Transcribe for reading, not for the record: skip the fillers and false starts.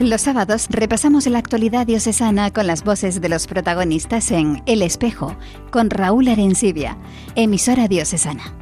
Los sábados repasamos la actualidad diocesana con las voces de los protagonistas en El Espejo, con Raúl Arencibia, emisora diocesana.